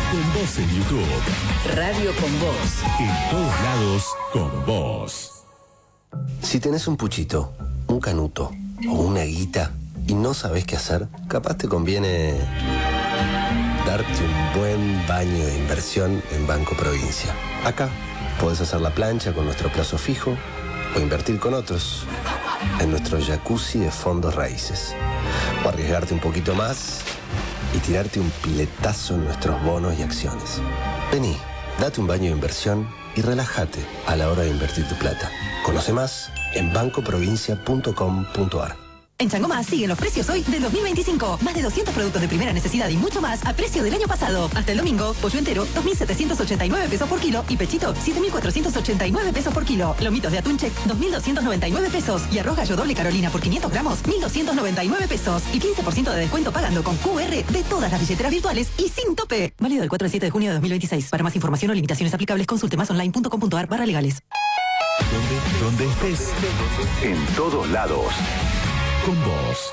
Con Vos en YouTube. Radio con Vos. En todos lados, con vos. Si tenés un puchito, un canuto o una guita y no sabés qué hacer, capaz te conviene darte un buen baño de inversión en Banco Provincia. Acá podés hacer la plancha con nuestro plazo fijo o invertir con otros en nuestro jacuzzi de fondos raíces. O arriesgarte un poquito más y tirarte un piletazo en nuestros bonos y acciones. Vení, date un baño de inversión y relájate a la hora de invertir tu plata. Conoce más en bancoprovincia.com.ar. En Changomás siguen los precios hoy del 2025. Más de 200 productos de primera necesidad y mucho más a precio del año pasado. Hasta el domingo, pollo entero, 2.789 pesos por kilo y pechito, 7.489 pesos por kilo. Lomitos de atún check, 2.299 pesos. Y arroz gallo doble Carolina por 500 gramos, 1.299 pesos. Y 15% de descuento pagando con QR de todas las billeteras virtuales y sin tope. Válido del 4 al 7 de junio de 2026. Para más información o limitaciones aplicables, consulte másonline.com.ar/legales. Donde estés, en todos lados, con vos.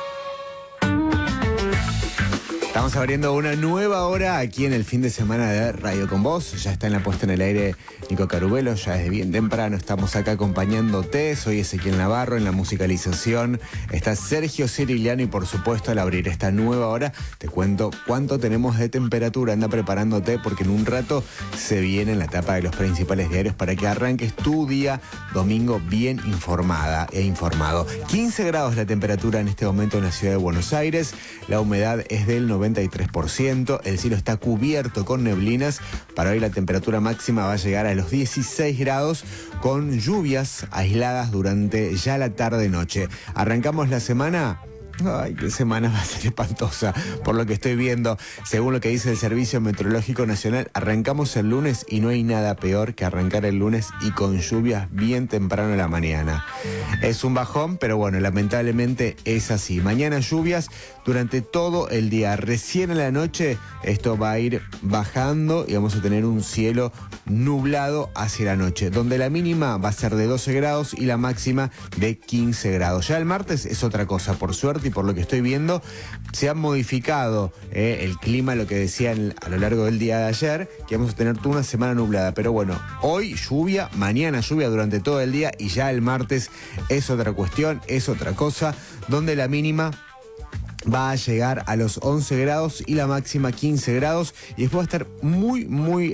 Estamos abriendo una nueva hora aquí en el fin de semana de Radio con Vos. Ya está en la puesta en el aire Nico Carubelo, ya desde bien temprano estamos acá acompañándote. Soy Ezequiel Navarro en la musicalización. Está Sergio Ciriliano y por supuesto al abrir esta nueva hora te cuento cuánto tenemos de temperatura. Anda preparándote porque en un rato se viene en la tapa de los principales diarios para que arranques tu día domingo bien informada e informado. 15 grados la temperatura en este momento en la ciudad de Buenos Aires. La humedad es del 93%, el cielo está cubierto con neblinas. Para hoy la temperatura máxima va a llegar a los 16 grados con lluvias aisladas durante ya la tarde-noche. Arrancamos la semana. Ay, qué semana va a ser espantosa, por lo que estoy viendo. Según lo que dice el Servicio Meteorológico Nacional, arrancamos el lunes y no hay nada peor que arrancar el lunes y con lluvias bien temprano en la mañana. Es un bajón, pero bueno, lamentablemente es así. Mañana lluvias durante todo el día. Recién en la noche esto va a ir bajando y vamos a tener un cielo nublado hacia la noche, donde la mínima va a ser de 12 grados y la máxima de 15 grados. Ya el martes es otra cosa, por suerte, y por lo que estoy viendo, se ha modificado el clima, lo que decían a lo largo del día de ayer, que vamos a tener toda una semana nublada. Pero bueno, hoy lluvia, mañana lluvia durante todo el día y ya el martes es otra cuestión, es otra cosa, donde la mínima va a llegar a los 11 grados y la máxima 15 grados y después va a estar muy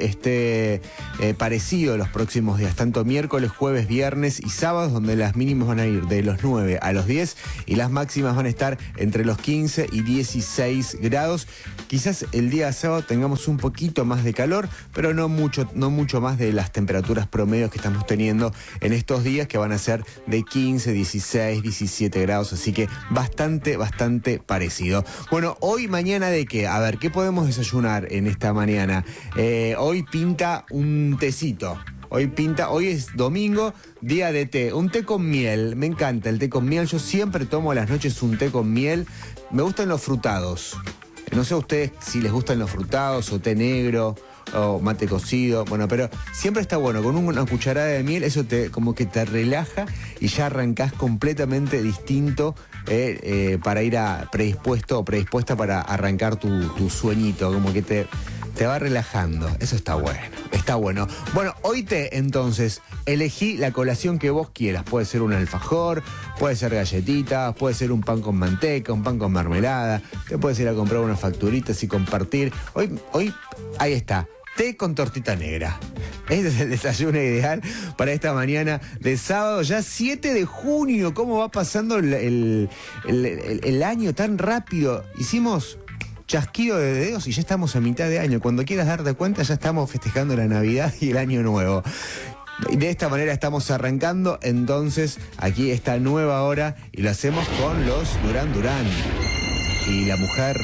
parecido los próximos días, tanto miércoles, jueves, viernes y sábados, donde las mínimas van a ir de los 9 a los 10 y las máximas van a estar entre los 15 y 16 grados. Quizás el día sábado tengamos un poquito más de calor, pero no mucho más de las temperaturas promedios que estamos teniendo en estos días, que van a ser de 15, 16, 17 grados, así que bastante parecido. Bueno, hoy, mañana, ¿de qué? A ver, ¿qué podemos desayunar en esta mañana? Hoy pinta un tecito. Hoy es domingo, día de té. Un té con miel. Me encanta el té con miel. Yo siempre tomo a las noches un té con miel. Me gustan los frutados. No sé a ustedes si les gustan los frutados o té negro o mate cocido, bueno, pero siempre está bueno, con una cucharada de miel, eso como que te relaja y ya arrancás completamente distinto para ir predispuesto o predispuesta para arrancar tu sueñito, como que te va relajando. Eso está bueno, está bueno. Bueno, hoy entonces, elegí la colación que vos quieras. Puede ser un alfajor, puede ser galletitas, puede ser un pan con manteca, un pan con mermelada. Te puedes ir a comprar unas facturitas y compartir. Hoy, ahí está. Té con tortita negra. Este es el desayuno ideal para esta mañana de sábado, ya 7 de junio. ¿Cómo va pasando el año tan rápido? Hicimos chasquido de dedos y ya estamos a mitad de año. Cuando quieras darte cuenta, ya estamos festejando la Navidad y el Año Nuevo. De esta manera estamos arrancando entonces aquí esta nueva hora y lo hacemos con los Duran Duran. Y la mujer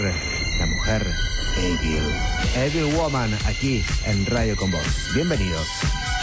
Evil Woman, aquí en Radio con Vos. Bienvenidos.